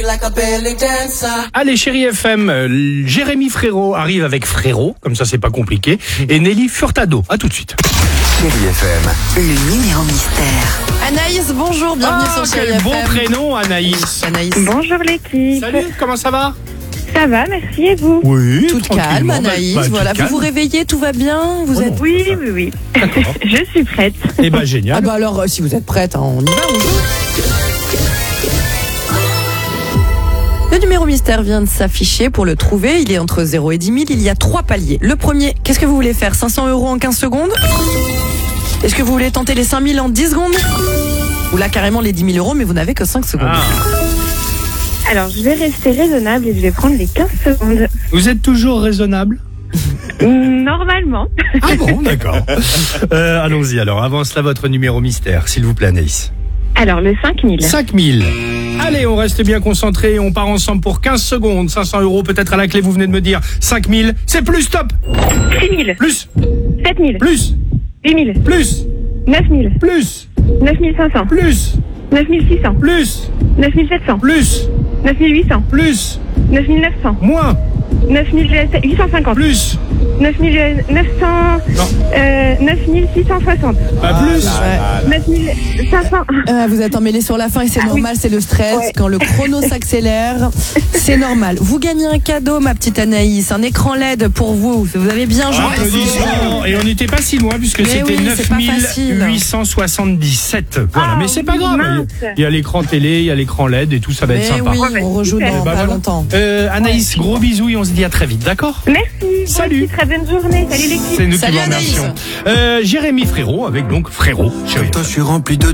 Allez, chérie FM, Jérémy Frérot arrive avec Frérot, comme ça c'est pas compliqué, et Nelly Furtado. À tout de suite. Chérie FM. Le numéro mystère. Anaïs, bonjour, bienvenue sur Chérie quel FM. bon prénom, Anaïs. Anaïs. Bonjour l'équipe. Salut, comment ça va? Ça va, merci et vous? Oui, Toute calme, Anaïs. Voilà, vous vous réveillez, tout va bien? Vous êtes... Oui. Je suis prête. Eh ben génial. Ah bah alors, si vous êtes prête, hein, on y va, on joue. Le numéro mystère vient de s'afficher. Pour le trouver, il est entre 0 et 10 000. Il y a 3 paliers. Le premier, qu'est-ce que vous voulez faire? 500 € en 15 secondes? Est-ce que vous voulez tenter les 5 000 en 10 secondes? Ou là, carrément les 10 000 €, mais vous n'avez que 5 secondes. Alors, je vais rester raisonnable et je vais prendre les 15 secondes. Vous êtes toujours raisonnable? Normalement. Ah bon, d'accord. Allons-y alors, avance là votre numéro mystère, s'il vous plaît, Anaïs. Alors, le 5000. 5000. Allez, on reste bien concentré, on part ensemble pour 15 secondes. 500 € peut-être à la clé, vous venez de me dire. 5000, c'est plus, stop. 6000. Plus, 7000. plus, 8000. plus, 9000. plus, 9500. plus, 9600. plus, 9700. plus, 9800. plus, 9900. moins, 9850. plus, 9900. non, 9660. pas plus. 9500. Vous êtes emmêlés sur la fin et c'est normal, c'est le stress. Ouais. Quand le chrono s'accélère, c'est normal. Vous gagnez un cadeau, ma petite Anaïs, un écran LED pour vous. Vous avez bien joué. Applaudissements. Et on n'était pas si loin puisque Mais c'était oui, c'est pas facile. 9877. Voilà, Ah, mais c'est pas grave. mince. Il y a l'écran télé, il y a l'écran LED et tout, ça va être Mais sympa. oui, on rejoue Super. dans Bah, pas voilà. longtemps. Anaïs, gros bisous et on se dit à très vite, d'accord? Merci. Salut. Très bonne journée. Salut l'équipe. C'est nous Salut, qui vous remercions. Jérémy Frérot avec donc Frérot. Comme toi, je suis rempli de